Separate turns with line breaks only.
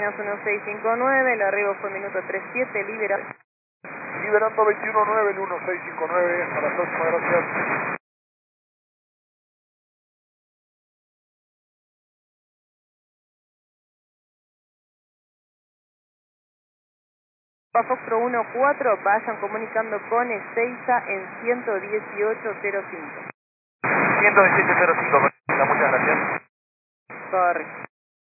1659, el arribo fue minuto 37, liberado.
Liberando 21-9, el 1659, a la próxima, gracias.
Foxtro 14, vayan comunicando con Ezeiza en 118.05.
118.05, muchas gracias.
Correcto.